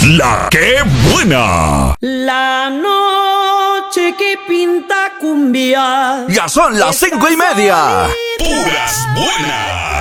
La que buena. La noche que pinta cumbia. Ya son las 5:30. Puras buenas.